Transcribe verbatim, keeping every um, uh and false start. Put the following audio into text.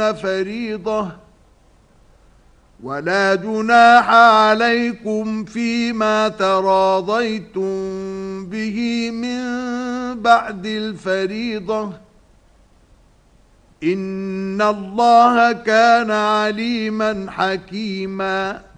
فريضة ولا جناح عليكم فيما تراضيتم به من بعد الفريضة إن الله كان عليما حكيما